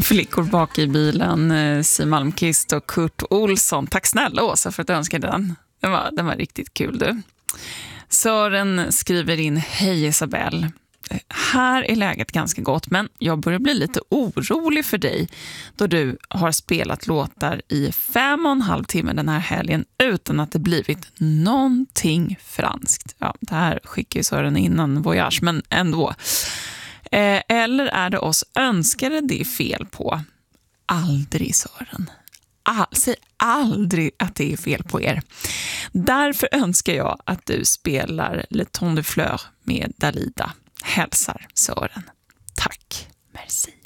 Flickor bak i bilen, Siw Malmkvist och Kurt Olsson. Tack snälla Åsa för att du önskade den. Den var riktigt kul du. Sören skriver in: hej Isabelle. Här är läget ganska gott, men jag börjar bli lite orolig för dig då du har spelat låtar i 5,5 timmar den här helgen utan att det blivit någonting franskt. Ja, det här skickar ju Sören innan Voyage, men ändå. Eller är det oss önskare det är fel på? Aldrig, Sören. Säg aldrig att det är fel på er. Därför önskar jag att du spelar Le Ton de Fleur med Dalida. Hälsar Sören. Tack. Merci.